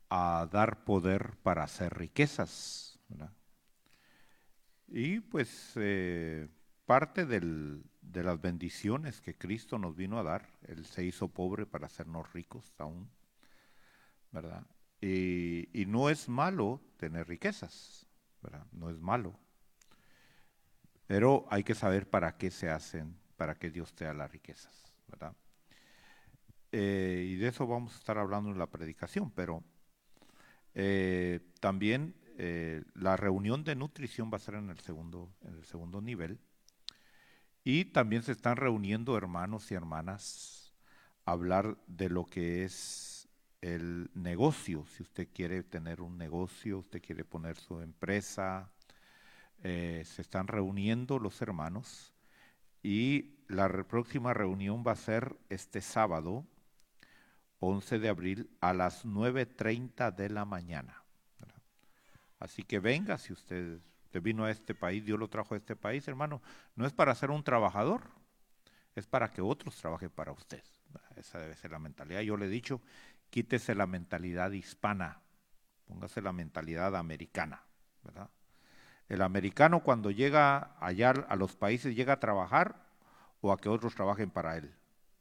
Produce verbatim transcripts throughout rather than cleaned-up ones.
a dar poder para hacer riquezas, ¿verdad? Y pues eh, parte del, de las bendiciones que Cristo nos vino a dar, Él se hizo pobre para hacernos ricos aún, ¿verdad? Y, y no es malo tener riquezas, ¿verdad? No es malo, pero hay que saber para qué se hacen, para qué Dios te da las riquezas, ¿verdad? Eh, y de eso vamos a estar hablando en la predicación, pero eh, también eh, la reunión de nutrición va a ser en el segundo, en el segundo nivel. Y también se están reuniendo hermanos y hermanas a hablar de lo que es el negocio. Si usted quiere tener un negocio, usted quiere poner su empresa, eh, se están reuniendo los hermanos y la re- próxima reunión va a ser este sábado, once de abril, a las nueve treinta de la mañana. ¿Verdad? Así que venga, si usted, usted vino a este país, Dios lo trajo a este país, hermano, no es para ser un trabajador, es para que otros trabajen para usted. Esa debe ser la mentalidad. Yo le he dicho, quítese la mentalidad hispana, póngase la mentalidad americana, ¿verdad? El americano cuando llega allá a los países llega a trabajar o a que otros trabajen para él.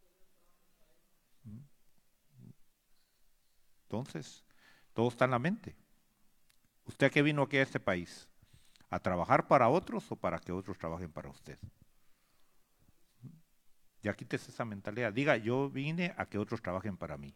Entonces, todo está en la mente. ¿Usted a qué vino aquí a este país? ¿A trabajar para otros o para que otros trabajen para usted? Ya quítese esa mentalidad. Diga, yo vine a que otros trabajen para mí.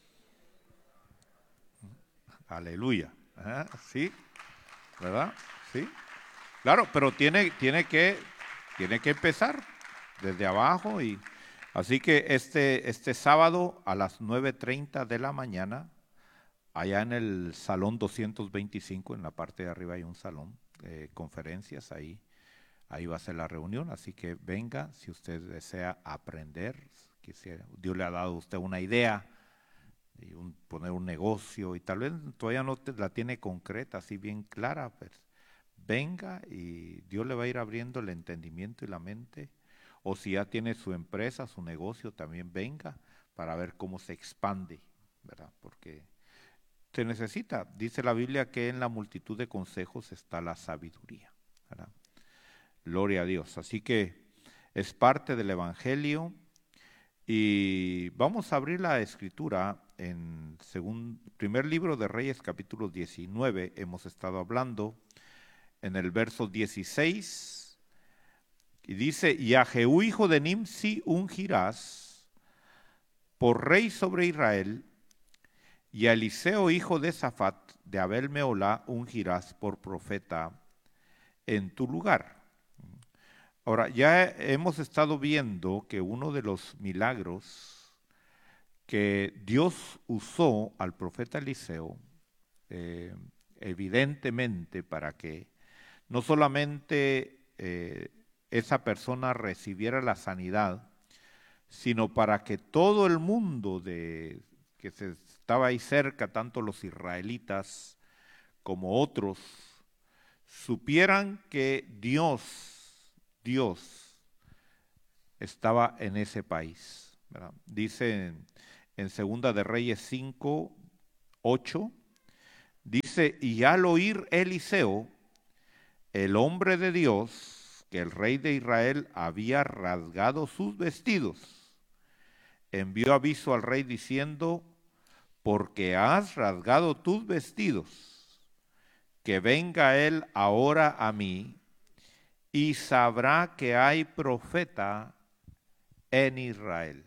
Aleluya. ¿Ah? ¿Sí? ¿Verdad? ¿Sí? Claro, pero tiene, tiene que, tiene que empezar desde abajo y así que este, este sábado a las nueve treinta de la mañana, allá en el salón doscientos veinticinco, en la parte de arriba hay un salón de conferencias, ahí, ahí va a ser la reunión, así que venga si usted desea aprender, quisiera, Dios le ha dado a usted una idea y un, poner un negocio y tal vez todavía no te, la tiene concreta, así bien clara, pues venga y Dios le va a ir abriendo el entendimiento y la mente. O si ya tiene su empresa, su negocio, también venga para ver cómo se expande, ¿verdad? Porque se necesita, dice la Biblia que en la multitud de consejos está la sabiduría, ¿verdad? Gloria a Dios. Así que es parte del Evangelio y vamos a abrir la escritura en segundo, primer libro de Reyes, capítulo diecinueve. Hemos estado hablando en el verso dieciséis, y dice, y a Jehú hijo de Nimsi ungirás por rey sobre Israel, y a Eliseo hijo de Safat de Abel Meolá ungirás por profeta en tu lugar. Ahora, ya hemos estado viendo que uno de los milagros que Dios usó al profeta Eliseo, eh, evidentemente para que no solamente eh, esa persona recibiera la sanidad, sino para que todo el mundo de, que se estaba ahí cerca, tanto los israelitas como otros, supieran que Dios, Dios estaba en ese país, ¿verdad? Dice en, en Segunda de Reyes cinco, ocho, dice, y al oír Eliseo, el hombre de Dios, que el rey de Israel había rasgado sus vestidos, envió aviso al rey diciendo, porque has rasgado tus vestidos, que venga él ahora a mí y sabrá que hay profeta en Israel.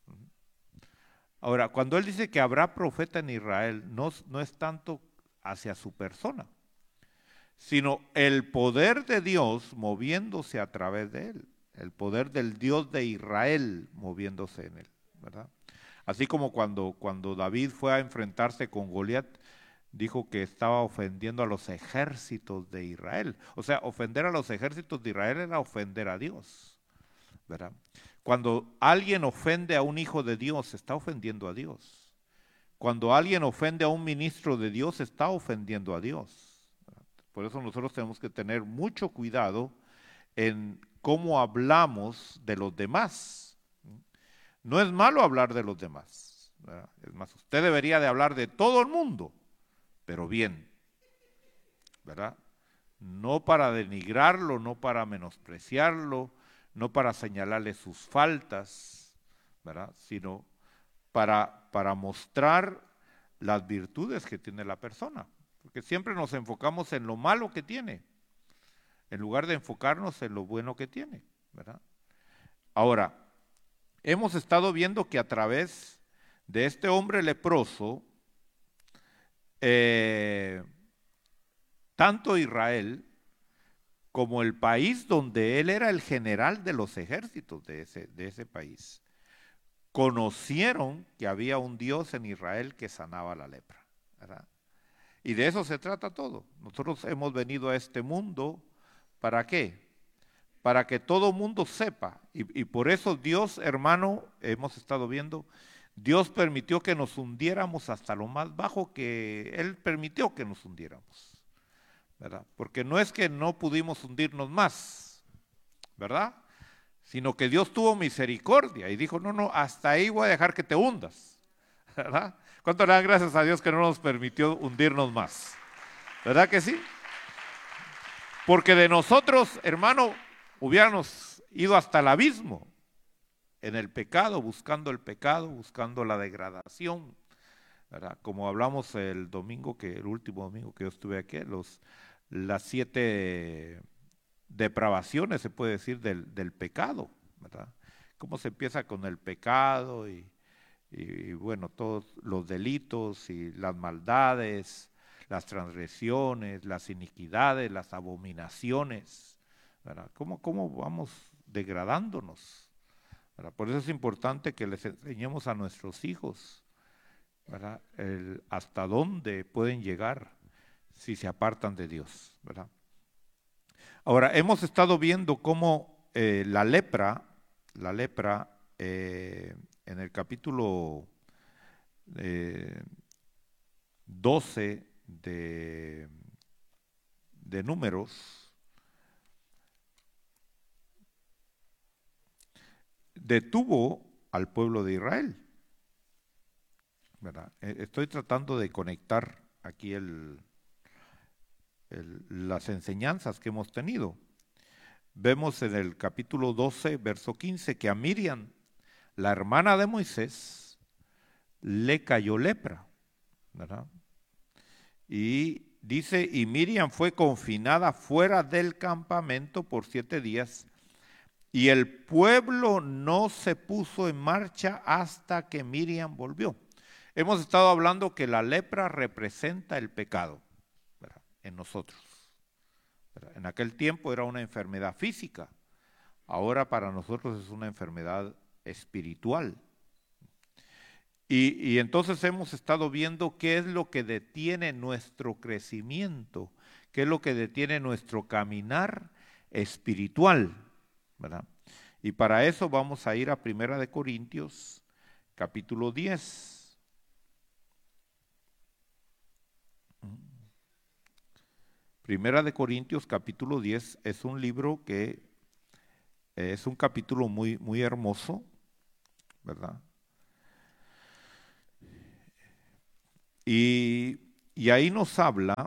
Ahora, cuando él dice que habrá profeta en Israel, no, no es tanto hacia su persona, sino el poder de Dios moviéndose a través de él, el poder del Dios de Israel moviéndose en él, ¿verdad? Así como cuando, cuando David fue a enfrentarse con Goliat, dijo que estaba ofendiendo a los ejércitos de Israel. O sea, ofender a los ejércitos de Israel era ofender a Dios, ¿verdad? Cuando alguien ofende a un hijo de Dios, está ofendiendo a Dios. Cuando alguien ofende a un ministro de Dios, está ofendiendo a Dios. Por eso nosotros tenemos que tener mucho cuidado en cómo hablamos de los demás. No es malo hablar de los demás, ¿verdad? Es más, usted debería de hablar de todo el mundo, pero bien, ¿verdad? No para denigrarlo, no para menospreciarlo, no para señalarle sus faltas, ¿verdad? Sino para, para mostrar las virtudes que tiene la persona, porque siempre nos enfocamos en lo malo que tiene, en lugar de enfocarnos en lo bueno que tiene, ¿verdad? Ahora, hemos estado viendo que a través de este hombre leproso, eh, tanto Israel como el país donde él era el general de los ejércitos de ese, de ese país, conocieron que había un Dios en Israel que sanaba la lepra, ¿verdad? Y de eso se trata todo. Nosotros hemos venido a este mundo, ¿para qué? Para que todo mundo sepa. Y, y por eso Dios, hermano, hemos estado viendo, Dios permitió que nos hundiéramos hasta lo más bajo que Él permitió que nos hundiéramos, ¿verdad? Porque no es que no pudimos hundirnos más, ¿verdad? Sino que Dios tuvo misericordia y dijo, no, no, hasta ahí voy a dejar que te hundas, ¿verdad? ¿Cuánto le dan gracias a Dios que no nos permitió hundirnos más? ¿Verdad que sí? Porque de nosotros, hermano, hubiéramos ido hasta el abismo, en el pecado, buscando el pecado, buscando la degradación, ¿verdad? Como hablamos el domingo, que el último domingo que yo estuve aquí, los, las siete depravaciones, se puede decir, del, del pecado, ¿verdad? Cómo se empieza con el pecado y, y, y bueno, todos los delitos y las maldades, las transgresiones, las iniquidades, las abominaciones, ¿verdad? ¿Cómo, cómo vamos degradándonos? ¿Verdad? Por eso es importante que les enseñemos a nuestros hijos, ¿verdad? El, hasta dónde pueden llegar si se apartan de Dios, ¿verdad? Ahora, hemos estado viendo cómo eh, la lepra, la lepra eh, en el capítulo eh, doce de, de Números, detuvo al pueblo de Israel, ¿verdad? Estoy tratando de conectar aquí el, el, las enseñanzas que hemos tenido. Vemos en el capítulo doce, verso quince, que a Miriam, la hermana de Moisés, le cayó lepra, ¿verdad? Y dice, y Miriam fue confinada fuera del campamento por siete días, y el pueblo no se puso en marcha hasta que Miriam volvió. Hemos estado hablando que la lepra representa el pecado, ¿verdad? En nosotros, ¿verdad? En aquel tiempo era una enfermedad física, ahora para nosotros es una enfermedad espiritual. Y, y entonces hemos estado viendo qué es lo que detiene nuestro crecimiento, qué es lo que detiene nuestro caminar espiritual, ¿verdad? Y para eso vamos a ir a Primera de Corintios, capítulo diez. Primera de Corintios, capítulo diez, es un libro que es un capítulo muy, muy hermoso, ¿verdad? Y, y ahí nos habla,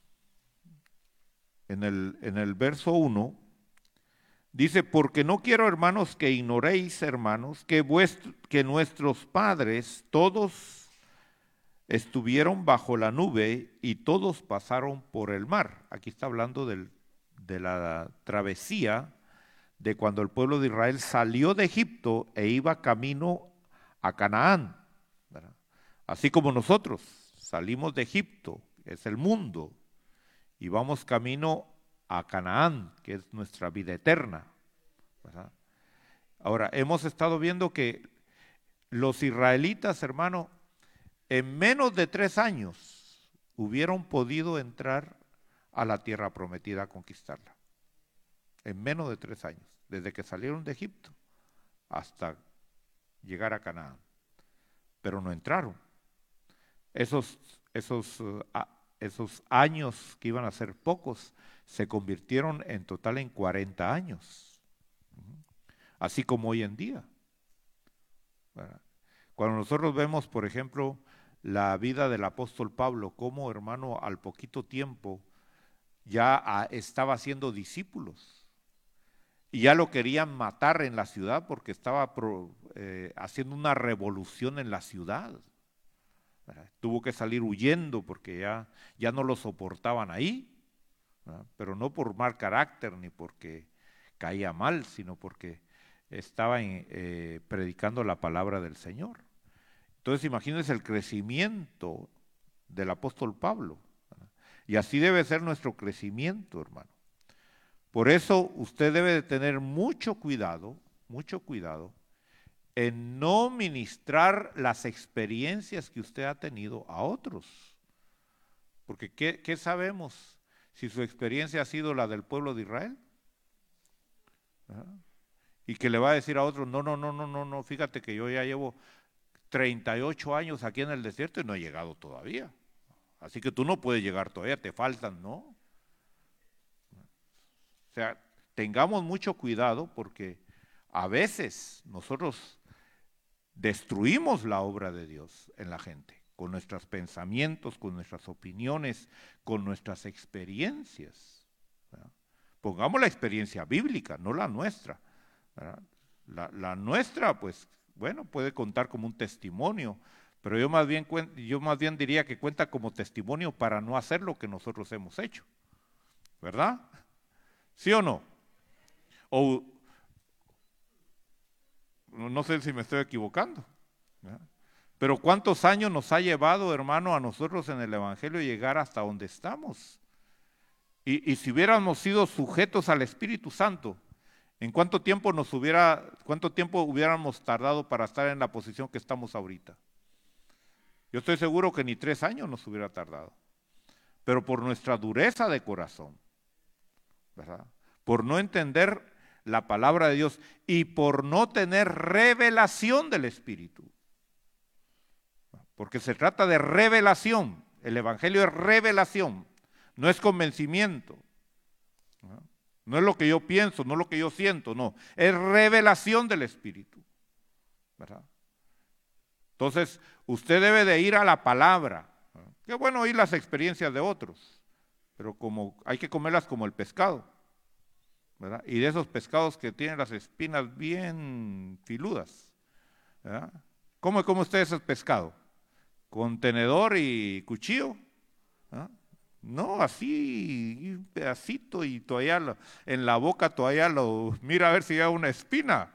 en el, en el verso uno, dice, porque no quiero, hermanos, que ignoréis, hermanos, que, vuestro, que nuestros padres todos estuvieron bajo la nube y todos pasaron por el mar. Aquí está hablando del, de la travesía de cuando el pueblo de Israel salió de Egipto e iba camino a Canaán, ¿verdad? Así como nosotros salimos de Egipto, que es el mundo, y vamos camino a Canaán, que es nuestra vida eterna, ¿verdad? Ahora, hemos estado viendo que los israelitas, hermano, en menos de tres años hubieron podido entrar a la tierra prometida a conquistarla. En menos de tres años, desde que salieron de Egipto hasta llegar a Canaán. Pero no entraron. Esos, esos, uh, esos años que iban a ser pocos se convirtieron en total en cuarenta años. Así como hoy en día, ¿verdad? Cuando nosotros vemos, por ejemplo, la vida del apóstol Pablo, cómo, hermano, al poquito tiempo ya a, estaba haciendo discípulos y ya lo querían matar en la ciudad porque estaba pro, eh, haciendo una revolución en la ciudad. ¿Verdad? Tuvo que salir huyendo porque ya, ya no lo soportaban ahí, ¿verdad? Pero no por mal carácter ni porque caía mal, sino porque estaba en, eh, predicando la palabra del Señor. Entonces imagínense el crecimiento del apóstol Pablo, ¿verdad? Y así debe ser nuestro crecimiento, hermano. Por eso usted debe de tener mucho cuidado, mucho cuidado en no ministrar las experiencias que usted ha tenido a otros. Porque ¿qué, qué sabemos si su experiencia ha sido la del pueblo de Israel? ¿Ah? Y que le va a decir a otros, no, no, no, no, no, no, fíjate que yo ya llevo treinta y ocho años aquí en el desierto y no he llegado todavía. Así que tú no puedes llegar todavía, te faltan, ¿no? O sea, tengamos mucho cuidado porque a veces nosotros destruimos la obra de Dios en la gente, con nuestros pensamientos, con nuestras opiniones, con nuestras experiencias, ¿verdad? Pongamos la experiencia bíblica, no la nuestra, ¿verdad? La, la nuestra, pues, bueno, puede contar como un testimonio, pero yo más, bien, yo más bien diría que cuenta como testimonio para no hacer lo que nosotros hemos hecho, ¿verdad? ¿Sí o no? O no sé si me estoy equivocando, ¿verdad? Pero ¿cuántos años nos ha llevado, hermano, a nosotros en el Evangelio llegar hasta donde estamos? Y, y si hubiéramos sido sujetos al Espíritu Santo, ¿en cuánto tiempo nos hubiera, cuánto tiempo hubiéramos tardado para estar en la posición que estamos ahorita? Yo estoy seguro que ni tres años nos hubiera tardado. Pero por nuestra dureza de corazón, ¿verdad? Por no entender la palabra de Dios y por no tener revelación del Espíritu. Porque se trata de revelación. El Evangelio es revelación, no es convencimiento. No es lo que yo pienso, no es lo que yo siento, no. Es revelación del Espíritu, ¿verdad? Entonces, usted debe de ir a la palabra. Qué bueno oír las experiencias de otros, pero como hay que comerlas como el pescado, ¿verdad? Y de esos pescados que tienen las espinas bien filudas, ¿verdad? ¿Cómo come usted ese pescado? ¿Con tenedor y cuchillo? ¿Ah? No, así, un pedacito y todavía lo, en la boca todavía lo mira a ver si hay una espina.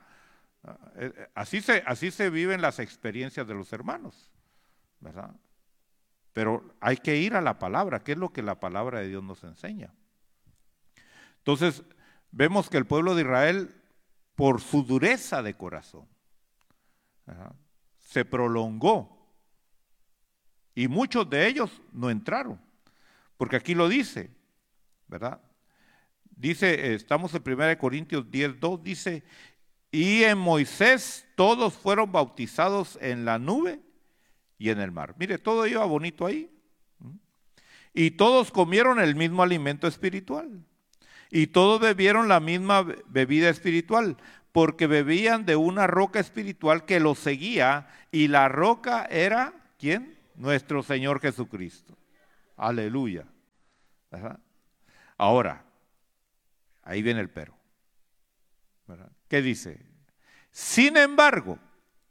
Así se, así se viven las experiencias de los hermanos, ¿verdad? Pero hay que ir a la palabra, que es lo que la palabra de Dios nos enseña. Entonces, vemos que el pueblo de Israel, por su dureza de corazón, ¿verdad?, se prolongó y muchos de ellos no entraron. Porque aquí lo dice, ¿verdad? Dice, estamos en primera de Corintios diez, dos, dice, y en Moisés todos fueron bautizados en la nube y en el mar. Mire, todo iba bonito ahí. Y todos comieron el mismo alimento espiritual. Y todos bebieron la misma bebida espiritual, porque bebían de una roca espiritual que los seguía, y la roca era, ¿quién? Nuestro Señor Jesucristo. Aleluya. ¿Verdad? Ahora, ahí viene el pero, ¿verdad? ¿Qué dice? Sin embargo,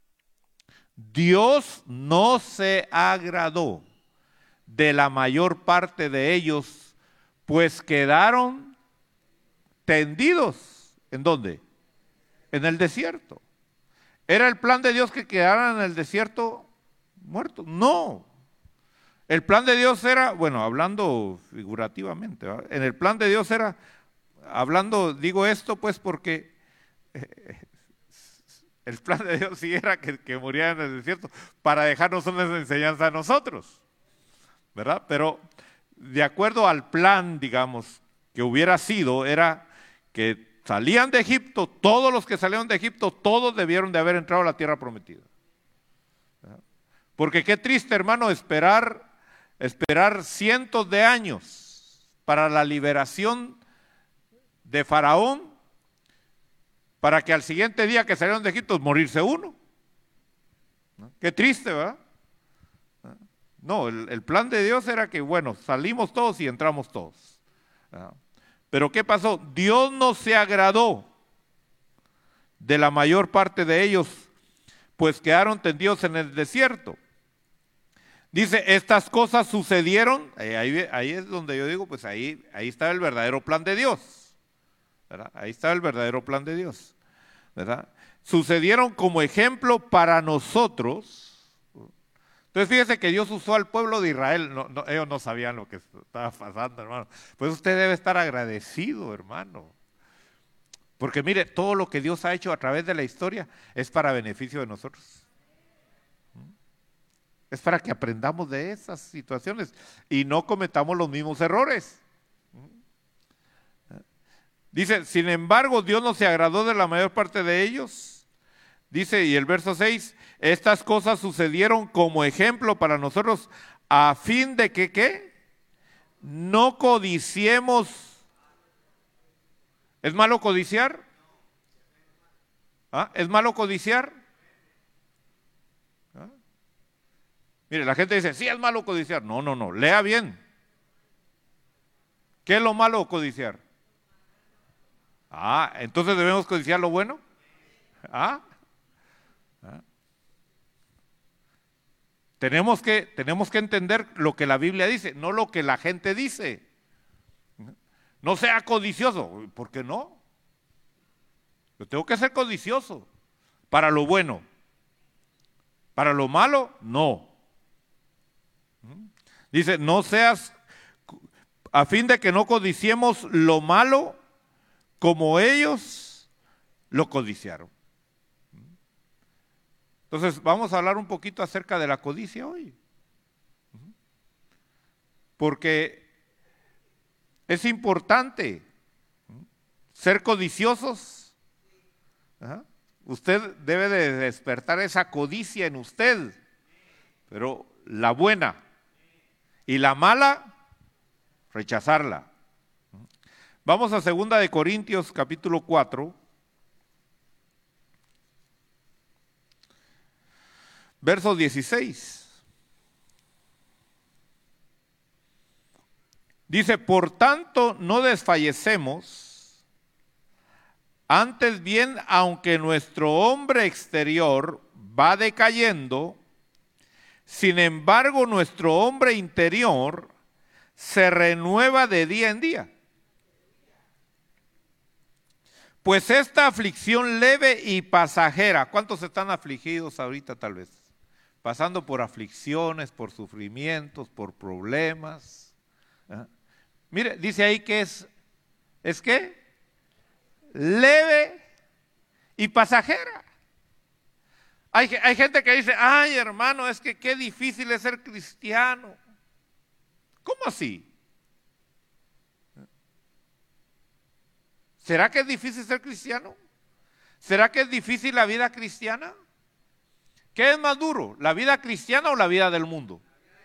Dios no se agradó de la mayor parte de ellos, pues quedaron tendidos. ¿En dónde? En el desierto. ¿Era el plan de Dios que quedaran en el desierto muertos? No. El plan de Dios era, bueno, hablando figurativamente, ¿verdad? En el plan de Dios era, hablando, digo esto pues porque eh, el plan de Dios sí era que, que murieran en el desierto para dejarnos una enseñanza a nosotros, ¿verdad? Pero de acuerdo al plan, digamos, que hubiera sido, era que salían de Egipto, todos los que salieron de Egipto, todos debieron de haber entrado a la tierra prometida. ¿Verdad? Porque qué triste, hermano, esperar esperar cientos de años para la liberación de Faraón, para que al siguiente día que salieron de Egipto morirse uno. ¿No? Qué triste, ¿verdad? No, el, el plan de Dios era que, bueno, salimos todos y entramos todos. ¿Verdad? Pero ¿qué pasó? Dios no se agradó de la mayor parte de ellos, pues quedaron tendidos en el desierto. Dice, estas cosas sucedieron, ahí, ahí es donde yo digo, pues ahí, ahí está el verdadero plan de Dios, ¿verdad? Ahí está el verdadero plan de Dios, ¿verdad? Sucedieron como ejemplo para nosotros. Entonces fíjese que Dios usó al pueblo de Israel, no, no, ellos no sabían lo que estaba pasando, hermano. Pues usted debe estar agradecido, hermano. Porque mire, todo lo que Dios ha hecho a través de la historia es para beneficio de nosotros. Es para que aprendamos de esas situaciones y no cometamos los mismos errores. Dice, sin embargo, Dios no se agradó de la mayor parte de ellos. Dice, y el verso seis, estas cosas sucedieron como ejemplo para nosotros a fin de que, ¿qué? No codiciemos. ¿Es malo codiciar? ¿Ah? ¿Es malo codiciar? ¿Ah? Mire, la gente dice, sí es malo codiciar. No, no, no, lea bien. ¿Qué es lo malo codiciar? Ah, entonces debemos codiciar lo bueno. Ah, ah. Tenemos que, tenemos que entender lo que la Biblia dice, no lo que la gente dice. No sea codicioso. ¿Por qué no? Yo tengo que ser codicioso para lo bueno. Para lo malo, no. Dice, no seas, a fin de que no codiciemos lo malo como ellos lo codiciaron. Entonces, vamos a hablar un poquito acerca de la codicia hoy. Porque es importante ser codiciosos. Ajá. Usted debe de despertar esa codicia en usted, pero la buena y la mala, rechazarla. Vamos a segunda de Corintios capítulo cuatro, verso dieciséis. Dice, por tanto no desfallecemos, antes bien, aunque nuestro hombre exterior va decayendo, sin embargo nuestro hombre interior se renueva de día en día. Pues esta aflicción leve y pasajera, ¿cuántos están afligidos ahorita tal vez? Pasando por aflicciones, por sufrimientos, por problemas. ¿Eh? Mire, dice ahí que es, ¿es qué? Leve y pasajera. Hay, hay gente que dice, ay hermano, es que qué difícil es ser cristiano. ¿Cómo así? ¿Será que es difícil ser cristiano? ¿Será que es difícil la vida cristiana? ¿Qué es más duro, la vida cristiana o la vida del mundo?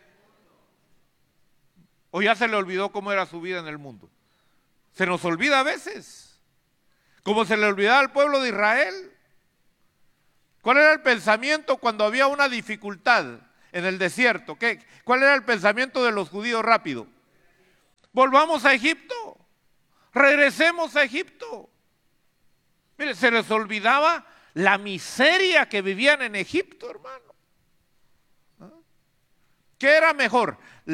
¿O ya se le olvidó cómo era su vida en el mundo? Se nos olvida a veces, como se le olvidaba al pueblo de Israel. ¿Cuál era el pensamiento cuando había una dificultad en el desierto? ¿Qué? ¿Cuál era el pensamiento de los judíos rápido? Volvamos a Egipto, regresemos a Egipto. Mire, se les olvidaba la miseria que vivían en Egipto, hermano. ¿Qué era mejor?